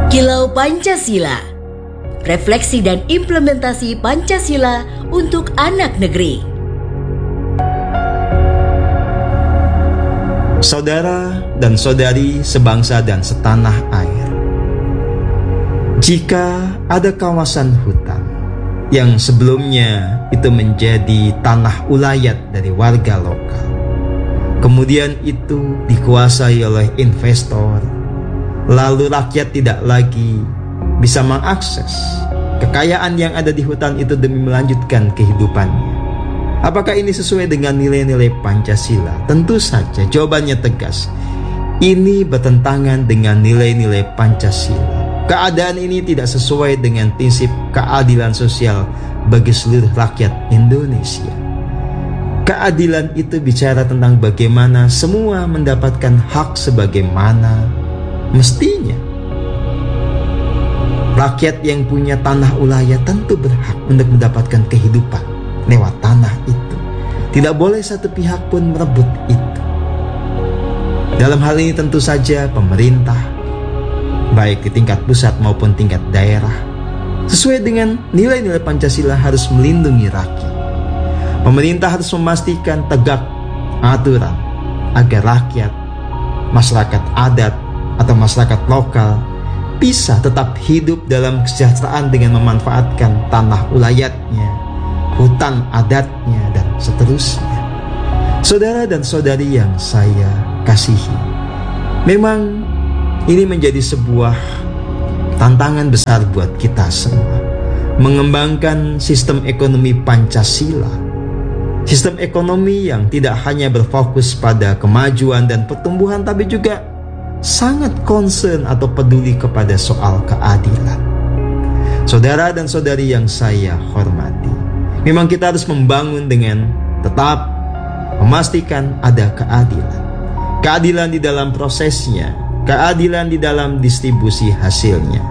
Kilau Pancasila, refleksi dan implementasi Pancasila untuk anak negeri. Saudara dan saudari sebangsa dan setanah air, jika ada kawasan hutan yang sebelumnya itu menjadi tanah ulayat dari warga lokal, kemudian itu dikuasai oleh investor, lalu rakyat tidak lagi bisa mengakses kekayaan yang ada di hutan itu demi melanjutkan kehidupannya. Apakah ini sesuai dengan nilai-nilai Pancasila? Tentu saja jawabannya tegas. Ini bertentangan dengan nilai-nilai Pancasila. Keadaan ini tidak sesuai dengan prinsip keadilan sosial bagi seluruh rakyat Indonesia. Keadilan itu bicara tentang bagaimana semua mendapatkan hak sebagaimana mestinya. Rakyat yang punya tanah ulayat tentu berhak untuk mendapatkan kehidupan lewat tanah itu. Tidak boleh satu pihak pun merebut itu. Dalam hal ini tentu saja pemerintah, baik di tingkat pusat maupun tingkat daerah, sesuai dengan nilai-nilai Pancasila harus melindungi rakyat. Pemerintah harus memastikan tegak aturan agar rakyat, masyarakat adat atau masyarakat lokal bisa tetap hidup dalam kesejahteraan dengan memanfaatkan tanah ulayatnya, hutan adatnya, dan seterusnya. Saudara dan saudari yang saya kasihi, memang ini menjadi sebuah tantangan besar buat kita semua, mengembangkan sistem ekonomi Pancasila, sistem ekonomi yang tidak hanya berfokus pada kemajuan dan pertumbuhan, tapi juga sangat concern atau peduli kepada soal keadilan. Saudara dan saudari yang saya hormati, memang kita harus membangun dengan tetap memastikan ada keadilan. Keadilan di dalam prosesnya, keadilan di dalam distribusi hasilnya.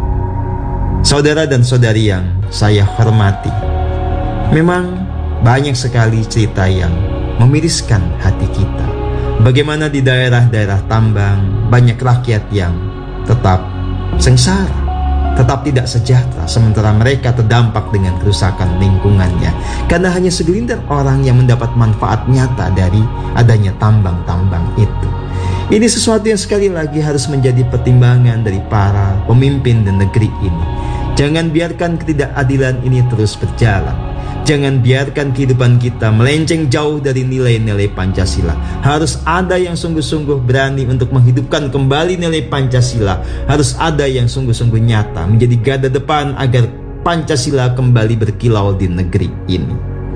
Saudara dan saudari yang saya hormati, memang banyak sekali cerita yang memiriskan hati kita. Bagaimana di daerah-daerah tambang banyak rakyat yang tetap sengsara, tetap tidak sejahtera, sementara mereka terdampak dengan kerusakan lingkungannya karena hanya segelintir orang yang mendapat manfaat nyata dari adanya tambang-tambang itu. Ini sesuatu yang sekali lagi harus menjadi pertimbangan dari para pemimpin di negeri ini. Jangan biarkan ketidakadilan ini terus berjalan. Jangan biarkan kehidupan kita melenceng jauh dari nilai-nilai Pancasila. Harus ada yang sungguh-sungguh berani untuk menghidupkan kembali nilai Pancasila. Harus ada yang sungguh-sungguh nyata menjadi garda depan agar Pancasila kembali berkilau di negeri ini.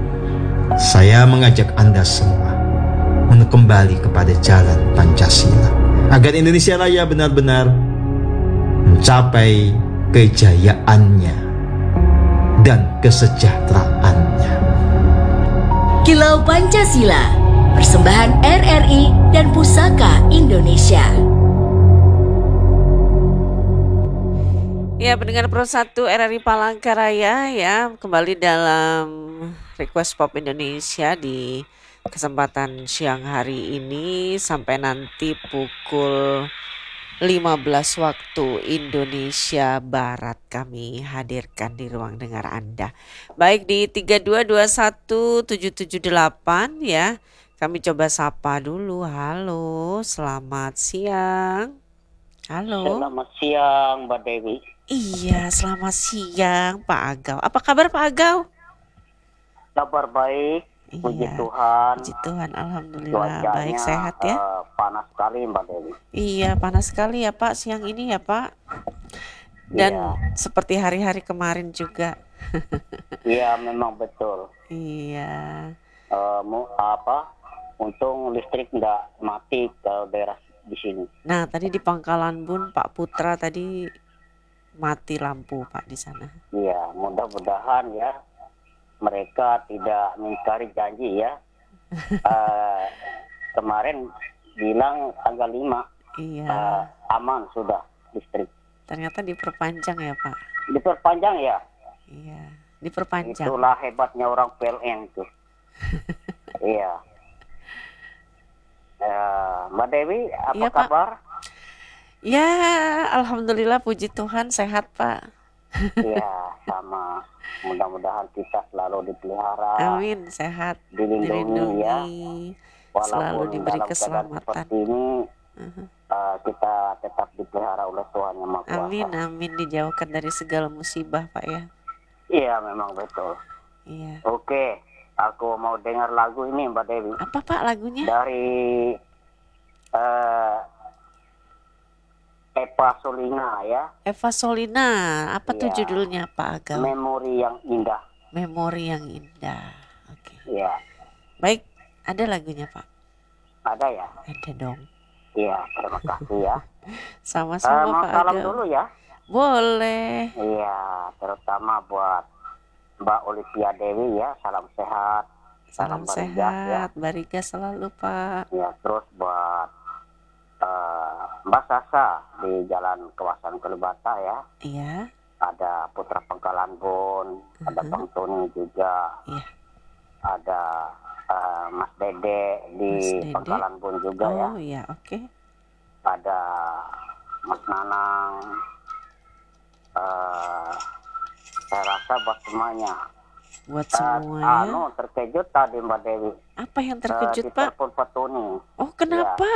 Saya mengajak Anda semua untuk kembali kepada jalan Pancasila, agar Indonesia Raya benar-benar mencapai kejayaannya dan kesejahteraannya. Kilau Pancasila, persembahan RRI dan Pusaka Indonesia. Ya, pendengar Pro 1 RRI Palangkaraya ya, kembali dalam Request Pop Indonesia di kesempatan siang hari ini sampai nanti pukul 15 waktu Indonesia Barat kami hadirkan di ruang dengar Anda. Baik di 3221778 ya. Kami coba sapa dulu. Halo, selamat siang. Halo. Selamat siang Mbak Dewi. Iya, selamat siang Pak Agau. Apa kabar Pak Agau? Kabar baik. Puji Iya, Tuhan. puji Tuhan, alhamdulillah. Cuacanya Baik, sehat ya. panas sekali Mbak Dewi. Iya, panas sekali ya Pak siang ini ya Pak. Dan Iya. seperti hari-hari kemarin juga. Iya memang betul. Iya. Untung listrik nggak mati kalau daerah di sini. Nah, tadi di Pangkalan Bun Pak Putra tadi mati lampu Pak di sana. Iya, mudah-mudahan ya mereka tidak mengingkari janji ya. Kemarin bilang tanggal 5 Iya. aman sudah listrik. Ternyata diperpanjang ya Pak. Diperpanjang ya. Iya, diperpanjang. Itulah hebatnya orang PLN itu. Iya. Mbak Dewi, apa Iya, Pak. kabar? Ya, alhamdulillah puji Tuhan sehat, Pak. Ya, sama. Mudah-mudahan kita selalu dipelihara, Amin, sehat, dilindungi ya. dilindungi, selalu Walaupun diberi dalam keadaan keselamatan. seperti ini, Mhm. kita tetap dipelihara oleh Tuhan Yang Maha Kuasa. Amin, amin, dijauhkan dari segala musibah, Pak ya. Iya, memang betul. Iya. Oke, aku mau dengar lagu ini Mbak Dewi. Apa Pak lagunya? Dari Eva Solina ya, Eva Solina. Apa tuh Iya. judulnya Pak Agam? Memori yang Indah. Memori yang indah. Oke. Iya, Baik, ada lagunya Pak? ada ya. Ada dong. Iya, terima kasih ya. Sama-sama Mau Pak salam Agam. dulu ya. Boleh. Iya, terutama buat Mbak Olivia Dewi ya, salam sehat. Salam Barigas, ya. sehat, Bariga selalu Pak. Ya, terus buat Mbak Sasa di Jalan Kawasan Kalibata ya. Iya, Ada Putra Pangkalan Bun, ada Bang Tony juga, iya. ada Mas Dede di Mas Dede. Pangkalan Bun juga ya. Oh iya, oke. Ada Mas Nanang. Saya rasa buat semuanya. Buat semuanya. Terkejut tadi Mbak Dewi. Apa yang terkejut Pak? Ditelepon Pak Tony. Oh kenapa?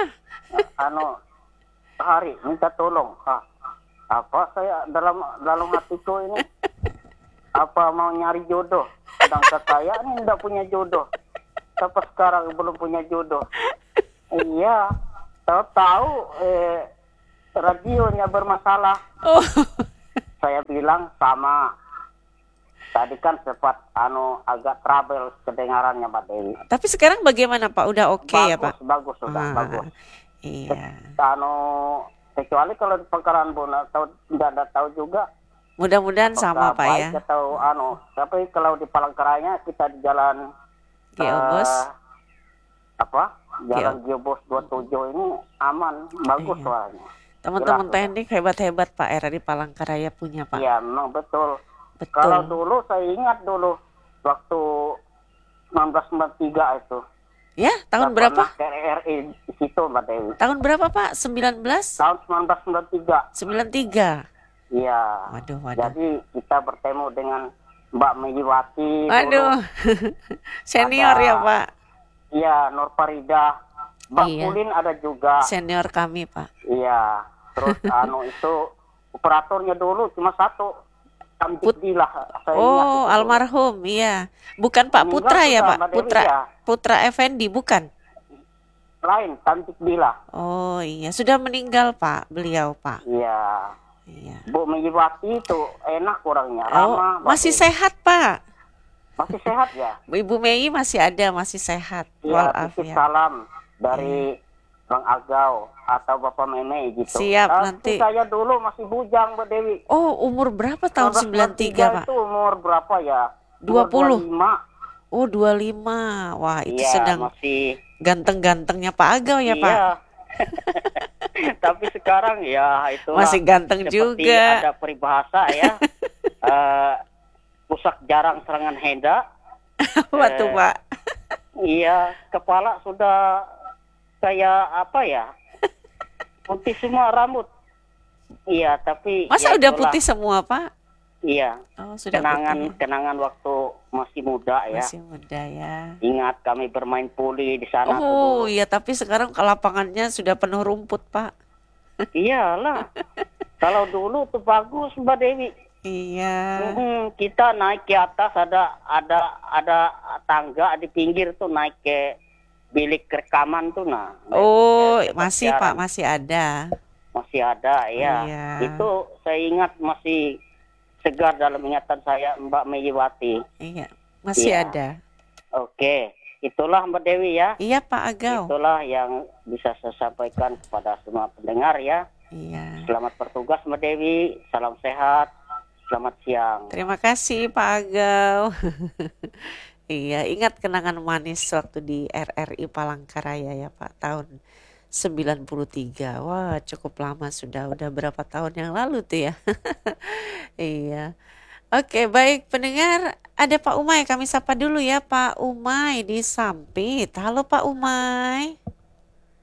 Hari minta tolong. Apa saya dalam hatiku ini apa mau nyari jodoh, sedangkan saya ini tidak punya jodoh, sampai sekarang belum punya jodoh. Iya, tahu-tahu radionya bermasalah. Oh, Saya bilang sama. Tadi kan sempat agak trouble kedengarannya Mbak Dewi. tapi sekarang bagaimana Pak? Udah oke ya Pak? Bagus sudah Ah, bagus. Iya. Kecuali kalau di Pangkalan Bun atau tidak tahu juga. Mudah-mudahan sama apakah Pak baik ya. Atau tapi kalau di Palangkaraya kita di jalan Geobos. Jalan Geobos 27 ini aman, bagus Iya. suaranya. Teman-teman Jelas, teknik hebat-hebat Pak RRI Palangkaraya punya Pak. Iya, memang betul. Betul. Kalau dulu saya ingat dulu waktu 1993 itu. Ya, tahun Saya berapa? pernah ke RRI di situ Mbak Dewi. Tahun berapa Pak? 19? Tahun 1993. 93. Iya. Waduh. Jadi kita bertemu dengan Mbak Meyiwati. Waduh. Senior Ada- ya Pak. Iya, Nur Farida. Bang Iya. Kulin ada juga. Senior kami Pak. Iya. Terus itu operatornya dulu cuma satu. Tamtik Dilah. Saya ingat Oh, itu. almarhum, iya. Bukan Pak Meninggal Putra ya sudah, Pak? Mbak Dewi, Putra ya. Putra Effendi bukan? Lain, Tamtik Dilah. Oh iya, sudah meninggal Pak, beliau Pak. Iya. Iya. Bu Meyiwati itu enak orangnya. Oh, Ramah. masih Mbak Dewi. sehat Pak. Masih sehat ya? Ibu Mei masih ada, masih sehat. Iya, titip Walafiat. salam dari Bang Agau atau Bapak Meme gitu. Siap, Tapi nanti. saya dulu masih bujang Mbak Dewi. Oh, umur berapa tahun 93 Pak? Itu umur berapa ya? 20. 25. Oh, 25. Wah, itu Iya, sedang masih. ganteng-gantengnya Pak Agau ya Pak? Iya. Tapi sekarang ya itu Masih ganteng juga. Ada peribahasa ya. Pusak jarang serangan henda. Apa tuh Pak? Iya, kepala sudah kayak apa ya? Putih semua rambut. Iya, tapi Masa ya udah itulah. putih semua Pak? Iya. Oh, sudah putih. Kenangan waktu masih muda ya. Masih muda ya. Ingat kami bermain puli di sana. Oh tuh. iya, tapi sekarang ke lapangannya sudah penuh rumput Pak. Iyalah. Kalau dulu tuh bagus Mbak Dewi. Iya. Kita naik ke atas ada tangga di pinggir tuh naik ke bilik rekaman tuh Oh tempat masih siaran. Pak, masih ada. Masih ada ya. Iya. Itu saya ingat masih segar dalam ingatan saya Mbak Meyiwati. Iya, masih Iya. ada. Oke, itulah Mbak Dewi ya. Iya Pak Agau. Itulah yang bisa saya sampaikan kepada semua pendengar ya. Iya. Selamat bertugas Mbak Dewi, salam sehat, selamat siang. Terima kasih Pak Agau. Iya, ingat kenangan manis waktu di RRI Palangkaraya ya Pak, tahun 93. Wah, cukup lama sudah berapa tahun yang lalu tuh ya. Iya. Oke, baik pendengar, ada Pak Umay, kami sapa dulu ya Pak Umay di Sampit. Halo Pak Umay.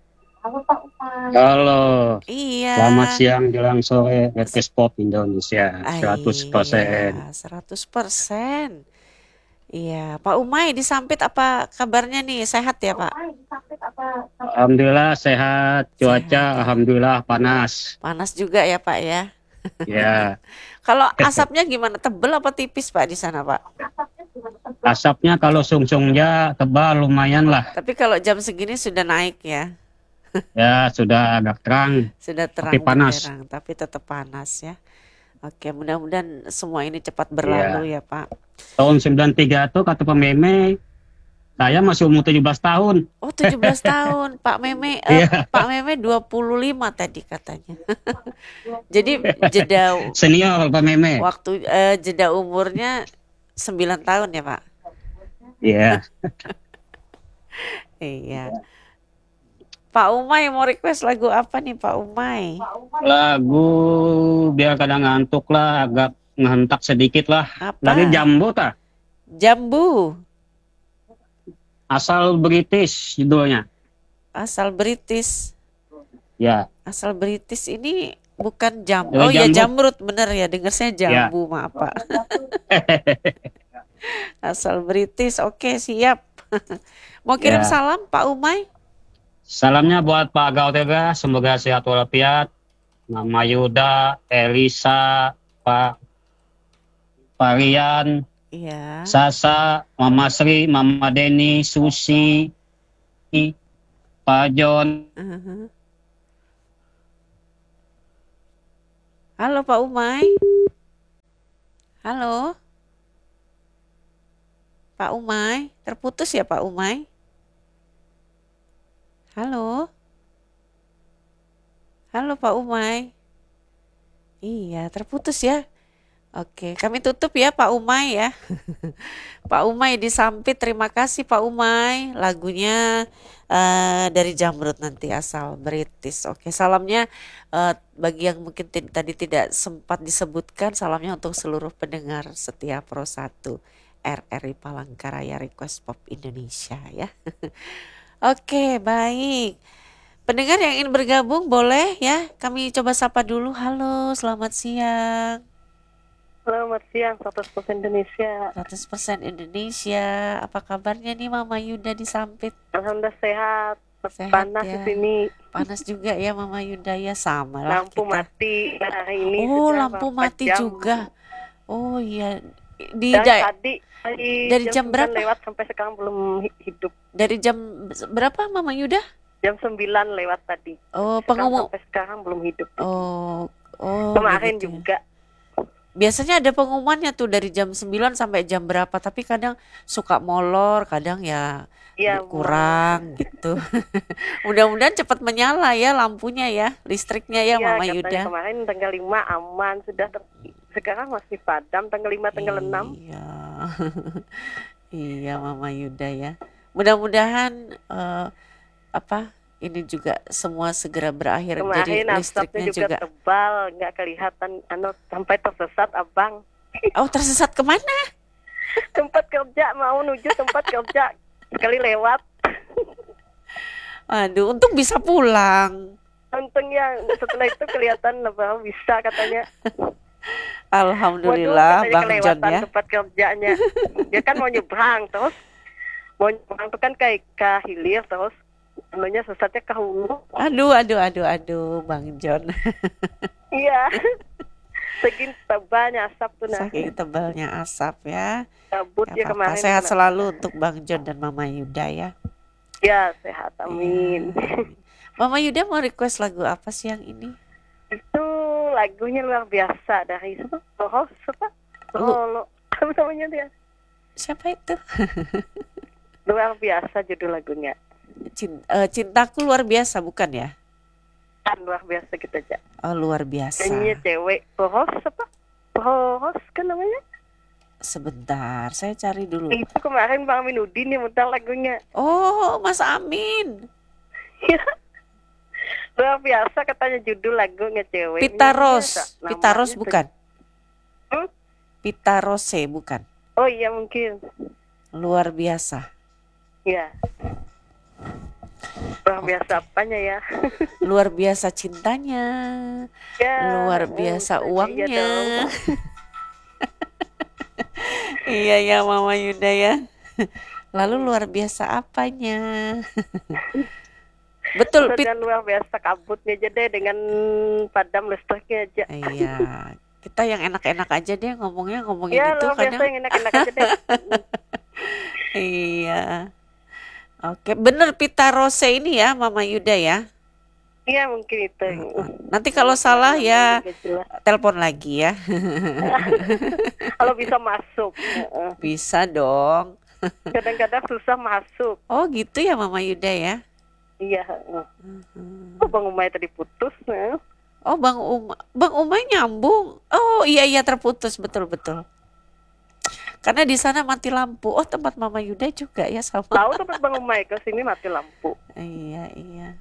Halo, Iya. selamat siang jelang sore Request Pop Indonesia Iya, 100%. 100%. Iya, Pak Umay di Sampit apa kabarnya nih? Sehat ya, Pak? Alhamdulillah sehat, cuaca Sehat ya. alhamdulillah panas. Panas juga ya, Pak ya. Ya, Kalau asapnya gimana? Tebel apa tipis, Pak, di sana, Pak? asapnya kalau sungsungnya tebal lumayan lah. Tapi kalau jam segini sudah naik ya. Ya, sudah agak terang, Sudah tapi terang panas. benderang, tapi tetap panas ya. Oke, mudah-mudahan semua ini cepat Ya, berlalu ya, Pak. tahun 93 tuh kata Pak Meme, saya masih umur 17 tahun. Oh, 17 tahun. Pak Meme Iya, Pak Meme 25 tadi katanya. Jadi jeda senior Pak Meme. waktu jeda umurnya 9 tahun ya, Pak. Iya, Iya. Pak Umay mau request lagu apa nih, Pak Umay? lagu biar kadang ngantuk lah, agak ngehentak sedikit lah. Lagi Apa? Jambu tak? Jambu, Asal British judulnya. asal British. Ya, Asal British ini bukan jam. dari Oh ya, Jambu. jamrut bener ya. Dengar saya Ya. jambu, maaf Pak. Asal British. Oke, siap. Mau kirim Ya. salam Pak Umay? Salamnya buat Pak Gautega, semoga sehat walafiat. Mama Yuda, Elisa, Pak Rian, Iya. Sasa, Mama Sri, Mama Deni, Susi, Pak John. Mhm. Halo Pak Umay. Halo Pak Umay. Terputus ya Pak Umay? Halo. Halo Pak Umay. Iya, terputus ya. Oke, kami tutup ya Pak Umay ya. Pak Umay di Sampit, terima kasih Pak Umay. Lagunya dari Jamrut nanti asal British. Oke, salamnya bagi yang mungkin tadi tidak sempat disebutkan, salamnya untuk seluruh pendengar setia Pro 1 RRI Palangkaraya Request Pop Indonesia ya. Oke, baik. Pendengar yang ingin bergabung boleh ya. Kami coba sapa dulu. Halo, selamat siang. Selamat siang, 100% Indonesia. 100% Indonesia. Apa kabarnya nih Mama Yuda di Sampit? Alhamdulillah sehat. Sehat Panas ya. di sini. Panas juga ya Mama Yuda ya, sama lah Lampu kita. mati hari ini. Oh, sudah lampu berapa mati jam. juga. Oh iya. Dan tadi dari jam 9 berapa? lewat sampai sekarang belum hidup. Dari jam berapa Mama Yuda? Jam 9 lewat tadi. Oh, Sampai sekarang belum hidup. Oh, Kemarin begitu ya. juga. Biasanya ada pengumumannya tuh dari jam 9 sampai jam berapa, tapi kadang suka molor, kadang ya Iya, kurang gitu. Mudah-mudahan cepat menyala ya lampunya ya, listriknya ya Iya, Mama katanya Yuda. kemarin tanggal 5 aman sudah. Sekarang masih padam tanggal 5 tanggal 6. Iya. Iya Mama Yuda ya. Mudah-mudahan ini juga semua segera berakhir. Jadi Kemarin listriknya asapnya juga tebal, nggak kelihatan sampai tersesat abang. Oh, tersesat kemana? Tempat kerja, mau nuju tempat kerja sekali lewat. Aduh, untung bisa pulang. Untungnya setelah itu kelihatan bahwa bisa katanya. Alhamdulillah Waduh, Bang katanya John kelewatan ya. tempat kerjanya. Dia kan mau nyebrang terus. Mau nyebrang itu kan kayak ke hilir terus. Anunya sesatnya ke hulu. Aduh Bang John. Iya. Segini tebalnya asap tuh nah. Saking tebalnya asap ya. Kabut Gak ya apa-apa. kemarin. Sehat selalu untuk Bang John dan Mama Yuda ya. Ya sehat, amin. Mama Yuda mau request lagu apa siang ini? Itu lagunya luar biasa dari siapa? Lolo. Apa namanya dia? Siapa itu? Luar biasa judul lagunya. Cintaku luar biasa bukan ya? Kan luar biasa kita aja. Oh, luar biasa. Nyanyinya cewek. Poros kan namanya? Sebentar, saya cari dulu. Itu kemarin Bang Minudin yang mutar lagunya. Oh, Mas Amin. Ya. Luar biasa katanya judul lagunya cewek. Pita Rose. Namanya Pita Rose bukan? Hmm? Pita Rose bukan? Oh iya mungkin. Luar biasa. Ya. Luar biasa apanya ya? Luar biasa cintanya, Ya, luar biasa iya uangnya. dong. Iya ya Mama Yuda ya. Lalu luar biasa apanya? Betul Pit. Dan luar biasa kabutnya aja deh dengan padam listriknya aja. Iya, kita yang enak-enak aja deh ngomongin Ya, itu luar biasa kadang. yang enak-enak aja deh. Iya. Oke, bener Pita Rose ini ya Mama Yuda ya. Iya, mungkin itu. Nanti kalau salah ya Nggak jelas. telepon lagi ya. Kalau bisa masuk. Bisa dong. Kadang-kadang susah masuk. Oh gitu ya Mama Yuda ya. Iya. Oh, Bang Umay tadi putus. Oh Bang Umay nyambung. Oh iya terputus betul. Karena di sana mati lampu. Oh tempat Mama Yuda juga ya sama. Tahu tempat Bang Umay, ke sini mati lampu. Iya.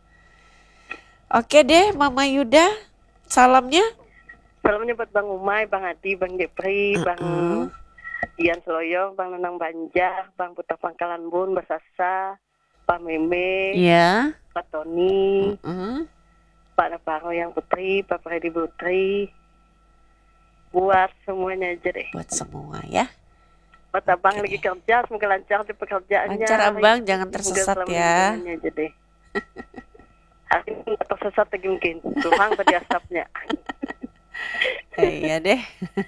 Oke deh Mama Yuda, salamnya. Salamnya buat Bang Umay, Bang Adi, Bang Jepri, Bang Ian Seloyong, Bang Nenang Banjar, Bang Putra Pangkalan Bun, Mbak Sasa, Pak Meme, Iya. Pak Tony, Mm-mm. Pak Naparo yang Putri, Pak Freddy Putri, buat semuanya aja deh. Buat semua ya. Buat abang lagi kerja, semoga lancar di pekerjaannya. Lancar abang, jangan Semoga tersesat ya. selama-lamanya aja deh. Hari ini nggak tersesat lagi mungkin, tulang tadi asapnya. Iya deh.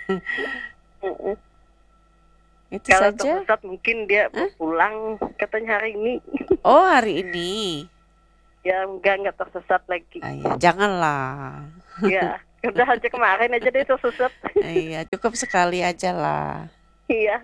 Itu Kalau saja. tersesat mungkin dia mau pulang katanya hari ini. Oh hari ini. Ya enggak tersesat lagi. Ya, janganlah. Ya udah aja kemarin aja deh tersesat. Iya cukup sekali aja lah. Iya.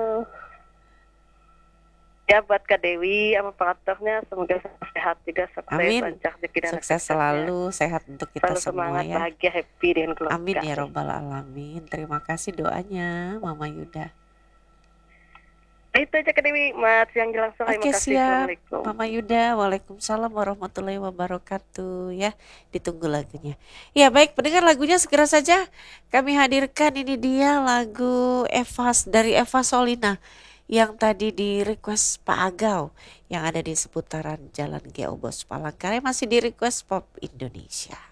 Ya buat Kak Dewi sama operatornya semoga sehat juga, sukses, Amin. lancar rezeki dan Sukses aktivitasnya. selalu, sehat untuk kita Selalu semua semangat, ya. bahagia, happy dengan keluarga. Amin ya robbal alamin. Terima kasih doanya Mama Yuda. Itu aja Kak Dewi, Mas yang jelas. Terima Oke kasih. siap Assalamualaikum. Mama Yuda. Waalaikumsalam warahmatullahi wabarakatuh ya. Ditunggu lagunya. Ya baik pendengar, lagunya segera saja kami hadirkan. Ini dia lagu dari Eva Solina yang tadi di request Pak Agau yang ada di seputaran Jalan G.O. Bos Palangkaraya, masih di request Pop Indonesia.